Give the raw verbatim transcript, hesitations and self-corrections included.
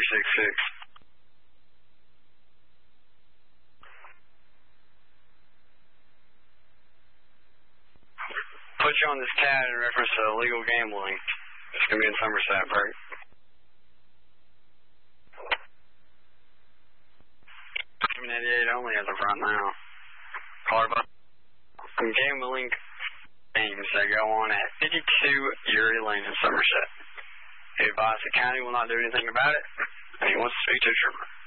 three six six. Put you on this cat in reference to illegal gambling. It's going to be in Somerset, Bert. seven eighty-eight only as of right now. Caller button. Some gambling games that go on at fifty-two Erie Lane in Somerset. He advised the county will not do anything about it, and he wants to speak to a trooper.